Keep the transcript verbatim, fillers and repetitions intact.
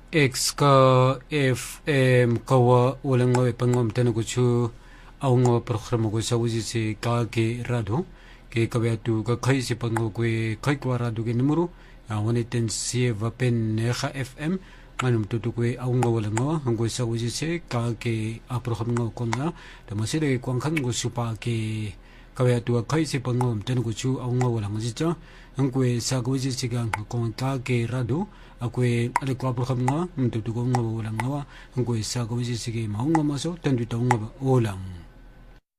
X ka F M kawa walang ngawe pangom tanaguchu aungo programa ko sa uji si ka ke rado ke kabeatu ka kai si pango kwe kai kwa rado ke numero awani ten si vapen neha F M manum tutu kwe aungo walang ngawa hango sa uji si ka ke a programa ko na damasire kwang kan go supa ke kabeatu ka kai si pangom tanaguchu aungo walang ngawa angkwe sa uji si ka ka ke rado akwe ale kwa program nga mtutu ko nga wala nga wa ngwe sa ko jisi ke ma nga maso tandu ta nga olang